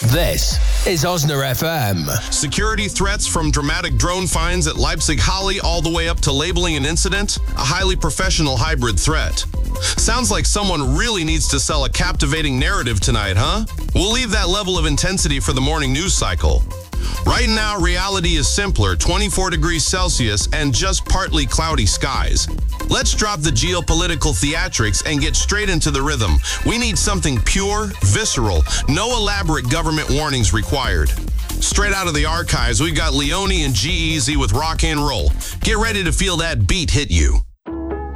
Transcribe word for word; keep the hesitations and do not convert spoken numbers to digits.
This is Osner F M. Security threats from dramatic drone finds at Leipzig Halle all the way up to labeling an incident a highly professional hybrid threat. Sounds like someone really needs to sell a captivating narrative tonight, huh? We'll leave that level of intensity for the morning news cycle. Right now, reality is simpler, twenty-four degrees Celsius and just partly cloudy skies. Let's drop the geopolitical theatrics and get straight into the rhythm. We need something pure, visceral, no elaborate government warnings required. Straight out of the archives, we've got Leone and G-Eazy with Rock and Roll. Get ready to feel that beat hit you.